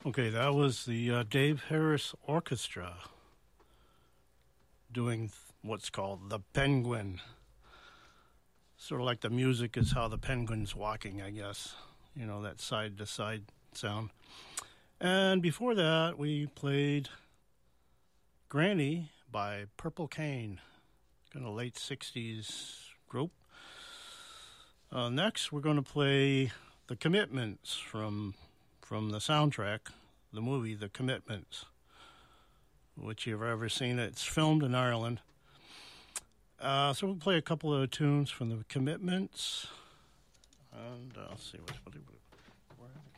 Okay, that was the Dave Harris Orchestra doing what's called the Penguin. Sort of like the music is how the penguin's walking, I guess. You know, that side-to-side sound. And before that, we played Granny by Purple Cane, kind of late 60s group. Next, we're going to play The Commitments from the soundtrack, the movie The Commitments, which you've ever seen. It's filmed in Ireland. So we'll play a couple of tunes from The Commitments. And I'll see where